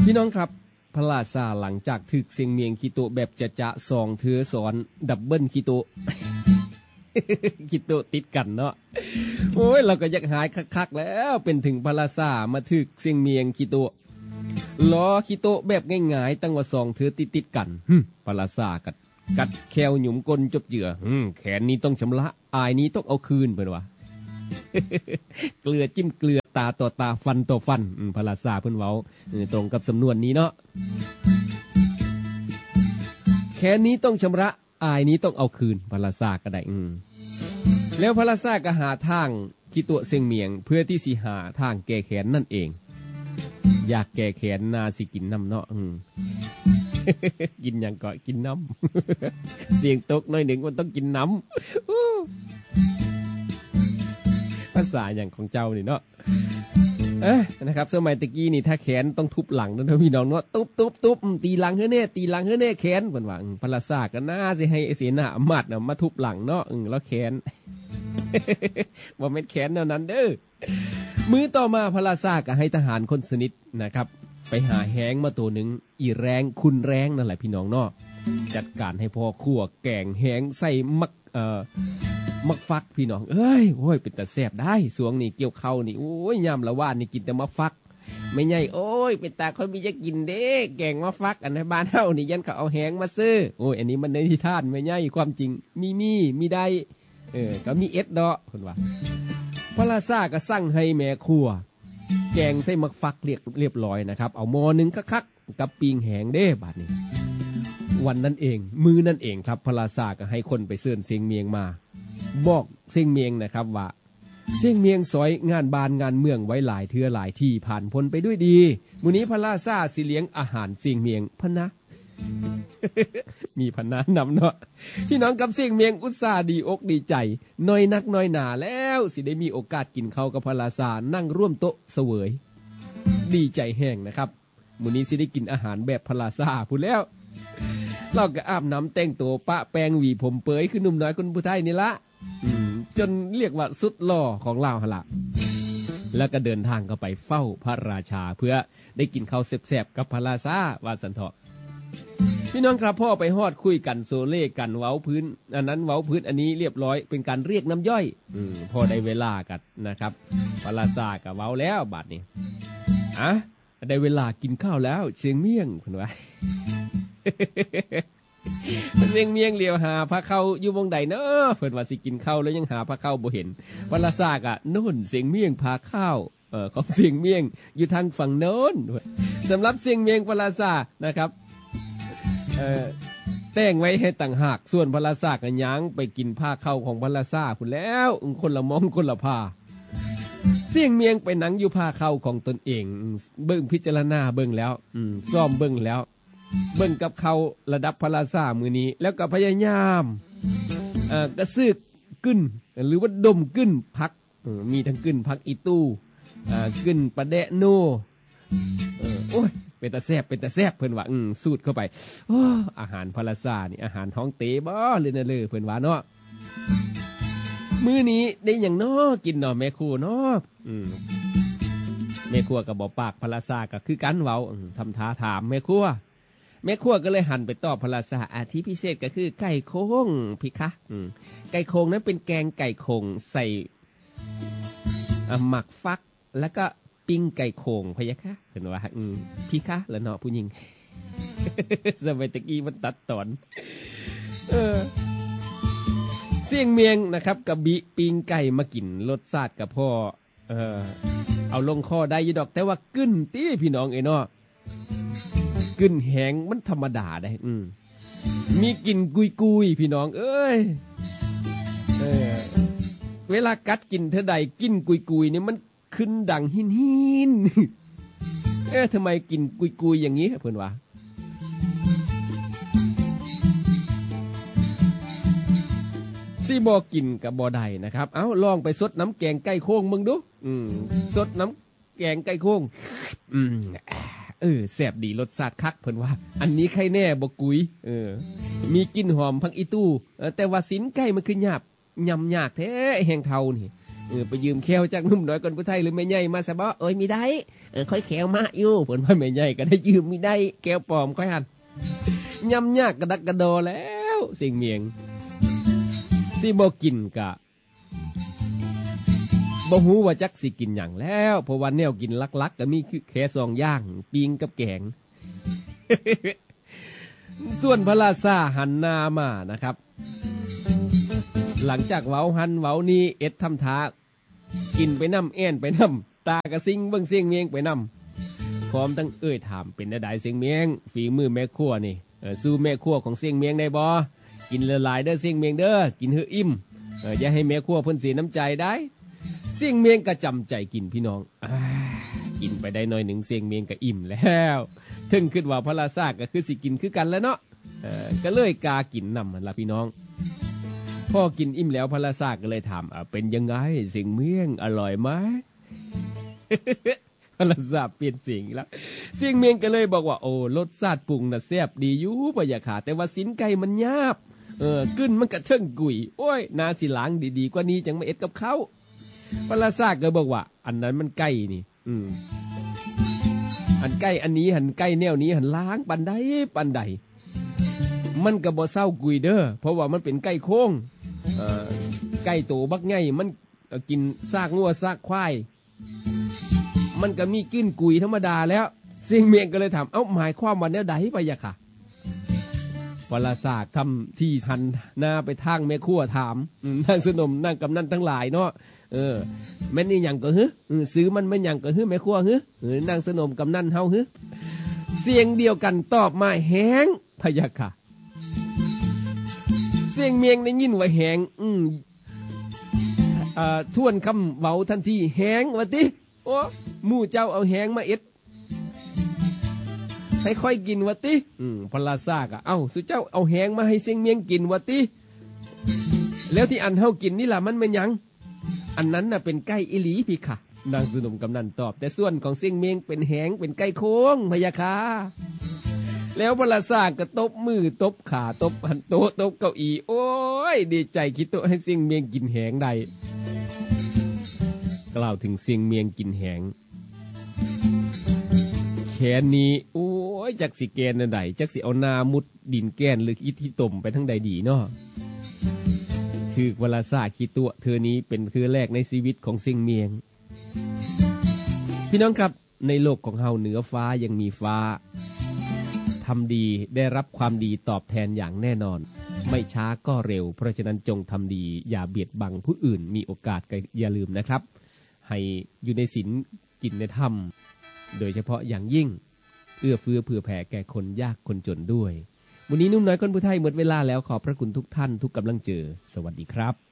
พี่น้องครับพระราชาหลังจากถึกเสียงเมียงคิโตแบบจะ2เทือสอนดับเบิลคิโต คิโตติดกันเนาะโอ้ยเราก็อยากหายคักๆแล้วเป็นถึงพระราชามาถึกเสียงเมียงคิโตล้อคิโตแบบง่ายๆตั้งว่า2เทือติดๆกันพระราชากัดแควหยุมก้นจบเหยื่อแขนนี้ต้องชำระอายนี้ต้องเอาคืนเพิ่นว่า เกลือจิ้มเกลือตาต่อตาฟันต่อฟันพระราชาเพิ่นเว้าตรงกับสำนวนนี้เนาะแขนนี้ต้องชำระอายนี้ต้องเอาคืนพระราชาก็ได้แล้วพระราชาก็หาทางคิตัวเสียงเมียงเพื่อที่สิหาทางแก้แขนนั่นเองอยากแก้แขนนาสิกินน้ำเนาะกินอย่างก็กินน้ำ เสียงตกหน่อยหนึ่งมันต้องกินน้ำภาษาอย่างของเจ้านี่เนาะนะครับสมัยตะกี้นี่ถ้าแขนต้องทุบหลังนะพี่น้องเนาะตุ๊บตีหลังเฮ้เน่ตีหลังเฮ้เน่แขนเพิ่นว่าพระราชาก็น่าสิให้เสนาอมาตย์น่ะมาทุบหลังเนาะแล้วแขน บ่แม่นแขนแนวนั้นเด้อมื้อต่อมาพระราชาก็ให้ทหารคนสนิทนะครับไปหาแห้งมาตัวหนึ่งอีแรงคุณแรงนั่นแหละพี่น้องเนาะจัดการให้พ่อครัวแกงแห้งใส่มักฟักพี่น้องโอ้ยเป็นตาแซ่บได้สวงนี่เกี่ยวเข้านี่โอ้ยยามละว่านนี่กินแต่มักฟักไม่ใหญ่โอ้ยเป็นตาค่อยมีจะกินเด้แกงมักฟักอันในบ้านเฮานี่ยันเขาเอาแห้งมาซื้อโอ้ยอันนี้มันในนิทานไม่ใหญ่ความจริงมีได้ก็มีเอ็ดดอกเพิ่นว่าพระราชาก็สั่งให้แม่ครัวแกงใส่มักฟักเรียบร้อยนะครับเอาหม้อนึงคักๆกับปิงแห้งเด้บัดนี้วันนั้นเองมื้อนั้นเองครับพระราชาก็ให้คนไปเชิญเสียงเมียงมาบอกเสียงเมียงนะครับว่าเสียงเมียงซอยงานบานงานเมืองไว้หลายเทื่อหลายที่ผ่านพ้นไปด้วยดีมื้อนี้พระราชาสิเลี้ยงอาหารเสียงเมียงพะนะ มีพะนะนำเนาะพี่น้องกับเสียงเมียงอุตส่าห์ดีอกดีใจน้อยนักน้อยหนาแล้วสิได้มีโอกาสกินข้าวกับพระราชานั่งร่วมโต๊ะเสวยดีใจแห้งนะครับมื้อนี้สิได้กินอาหารแบบพระราชาพูดแล้วเราก็อาบน้ำแต่งตัวปะแปรงหวีผมเปยคือหนุ่มน้อยคนผู้ไทยนี่ละจนเรียกว่าสุดหล่อของเราหละแล้วก็เดินทางเข้าไปเฝ้าพระราชาเพื่อได้กินข้าวแซ่บๆกับพระราชาวาสันเถาะพี่น้องครับพ่อไปฮอดคุยกันโซเล่กันเว้าพื้นอันนั้นเว้าพื้นอันนี้เรียบร้อยเป็นการเรียกน้ำย่อยพอได้เวลากันนะครับพระราชาก็เว้าแล้วบัดนี้ได้เวลากินข้าวแล้วเชียงเมี่ยงเพิ่นว่า เสียงเมียงเลียวหาพระเข้าอยู่วงใดเนาะเพิ่นว่าสิกินข้าวแล้วยังหาพระเข้าบ่เห็นพระราชาก็โน่นเสียงเมียงพาข้าวของเสียงเมียงอยู่ทางฝั่งโน้นสำหรับเสียงเมียงพระราชานะครับแต่งไว้ให้ต่างหากส่วนพระราชาก็ย้างไปกินผ้าเข้าของพระราชาพุ่นแล้วคนละมองคนละผ้าเสียงเมียงไปนั่งอยู่ผ้าเข้าของตนเองเบิ่งพิจารณาเบิ่งแล้วซ่อมเบิ่งแล้วเบิ่งกับเขาระดับพระราชามื้อนี้แล้วก็พยายามกระซึกกึ้นหรือว่าดมกึ้นพักมีทั้งกึ้นพักอีตู้กึ้นปลาแดะโนโอ้ยเป็นตาแซ่บเป็นตาแซ่บเพิ่นว่าสูดเข้าไปอาหารพระราชานี่อาหารท้องเต๋บ่เลยนะเลยเพิ่นว่าเนาะมื้อนี้ได้หยังน้อกินเนาะแม่ครัวเนาะแม่ครัวก็บ่ปากพระราชาก็คือกันเว้าทำท่าถามแม่ครัวก็เลยหันไปตอบพระราชาที่พิเศษก็คือไก่โค้งพี่คะไก่โค้งนั้นเป็นแกงไก่โค้งใส่หมักฟักแล้วก็ปิ้งไก่โค้งพะยะคะเห็นว่าพี่คะแล้วเนาะผู้หญิง สมัยตะกี้มันตัดตอนเสียงเมียงนะครับกับบิปิ้งไก่มากินรสชาติกับพ่อเอาลงคอได้อยู่ดอกแต่ว่ากึ้นตี้พี่น้องเนาะกึ้นแห้งมันธรรมดาได้มีกลิ่นกุยๆพี่น้องเอ้ยเวลากัดกินเท่าใดกินกุยๆนี่มันขึ้นดังหินทำไมกินกุยๆอย่างนี้เพิ่นว่าสิบ่กินกับบ่ได้นะครับเอ้าลองไปสดน้ำแกงไก่โค้งมึงดูสดน้ำแกงไก่โค้งแซ่บดีรสชาติคักเพิ่นว่าอันนี้ใครแน่บ่กุยมีกลิ่นหอมพักอีตู้แต่ว่าสินไก่มันคือหยาบยำยากแท้แห้งเทานี่ไปยืมแควจากนุ่มน้อยคนผู้ไทยหรือแม่ใหญ่มาซะบ่เอ้ยมีได้ค่อยแควมาอยู่เพิ่นว่าแม่ใหญ่ก็ได้ยืมมีได้แควปลอมค่อยหั่นย่ำยากกระดักกระดอแล้วเสียงเมียงสิบ่กินกะบ่ฮู้ว่าจักสิกินหยังแล้วเพราะว่าแนวกินลักๆก็มีคือแค่2อย่างปิ้งกับแกง ส่วนพระราชาหันหน้ามานะครับหลังจากเว้าหันเว้านี้เอ็ดทำท่ากินไปน้ำแอ่นไปน้ำตากระซิงเบิ่งเสียงเมียงไปน้ำพร้อมทั้งถามเป็นได้เสียงเมียงฝีมือแม่ครัวนี่สู้แม่ครัวของเสียงเมียงได้บ่กินละลายเด้อเสียงเมียงเด้อกินเฮืออิ่มอย่าให้แม่ครัวเพิ่นเสียน้ำใจได้เสียงเมียงก็จำใจกินพี่น้องกินไปได้หน่อยหนึ่งเสียงเมียงก็อิ่มแล้วถึงคิดว่าพระราชาก็คือสิกินคือกันแล้วเนาะก็เลยกากินนำมันล่ะพี่น้องพอกินอิ่มแล้วพระราชาก็เลยถามเป็นยังไงเสียงเมียงอร่อยไหม พระราชาเปลี่ยนเสียงอีกแล้วเสียงเมียงก็เลยบอกว่าโอ้รสชาติปรุงน่ะแซ่บดีอยู่บ่อยากขาแต่ว่าสินไก่มันหยาบกึ้นมันกระเทิงกุยโอ้ยนาสิล้างดีๆกว่านี้จังมาเอ็ดกับเขาพระราชาก็บอกว่าอันนั้นมันไก่นี่อันไก่อันนี้หันไก่แนวนี้หันล้างปันใดมันก็บ่เศร้ากุยเด้อเพราะว่ามันเป็นไก่โค้งไก่โตบักใหญ่มันกินซากงัวซากควายมันก็มีกินกุยธรรมดาแล้วเสียงเมียงก็เลยถามหมายความว่าแนวใดไปยะค่ะพระราชาทำที่หันหน้าไปทางแม่ครัวถามนางสนมนางกำนันทั้งหลายเนาะแม่นนี่หยังก็ฮึซื้อมันไม่หยังก็ฮึแม่ครัวฮึนางสนมกำนันเฮาฮึเสียงเดียวกันตอบมาแหงพะยะค่ะเสียงเมียงได้ยินว่าแหงทวนคำเว้าทันทีแหงว่าติโอ้หมู่เจ้าเอาแหงมาเอ็ดให้ค่อยกินว่าติพระราชาก็สุเจ้าเอาแหงมาให้เสียงเมียงกินว่าติแล้วที่อันเฮากินนี่ล่ะมันเป็นหยังอันนั้นน่ะเป็นไก่อีหลีพี่ค่ะนางสนมกำนันตอบแต่ส่วนของเสียงเมียงเป็นแหงเป็นไก่โค้งพะยะค่ะแล้วพระราชาก็ตบมือตบขาตบหันโต๊ะตบเก้าอี้โอ้ยดีใจคิดโตให้เสียงเมียงกินแหงได้กล่าวถึงเสียงเมียงกินแหงแขนนี้โอ้ยจักสิแกนอันใดจักสิเอาหน้ามุดดินแกนหรืออิฐที่ต้มไปทั้งใดดีเนาะคือเวลาซาคิดตัวเธอนี้เป็นคือแรกในชีวิตของเสียงเมียงพี่น้องครับในโลกของเฮาเหนือฟ้ายังมีฟ้าทำดีได้รับความดีตอบแทนอย่างแน่นอนไม่ช้าก็เร็วเพราะฉะนั้นจงทำดีอย่าเบียดบังผู้อื่นมีโอกาสก็อย่าลืมนะครับให้อยู่ในศีลกินในธรรมโดยเฉพาะอย่างยิ่งเอื้อเฟื้อเผื่อแผ่แก่คนยากคนจนด้วยวันนี้นุ่มน้อยคนผู้ไทยหมดเวลาแล้วขอบพระคุณทุกท่านทุกกำลังเจอสวัสดีครับ